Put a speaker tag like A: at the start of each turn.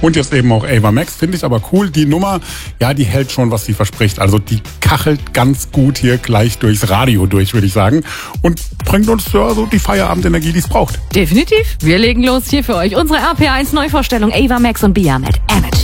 A: Und jetzt eben auch Ava Max, finde ich aber cool. Die Nummer, ja, die hält schon, was sie verspricht. Also die kachelt ganz gut hier gleich durchs Radio durch, würde ich sagen. Und bringt uns ja so die Feierabendenergie, die es braucht.
B: Definitiv. Wir legen los hier für euch. Unsere RPR1 Neuvorstellung Ava Max und Bia mit Energy.